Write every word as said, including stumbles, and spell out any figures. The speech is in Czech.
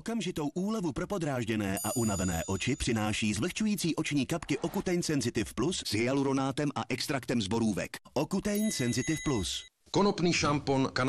Okamžitou úlevu pro podrážděné a unavené oči přináší zvlhčující oční kapky Ocutein Sensitive Plus s hyaluronátem a extraktem z borůvek. Ocutein Sensitive Plus. Konopný šampon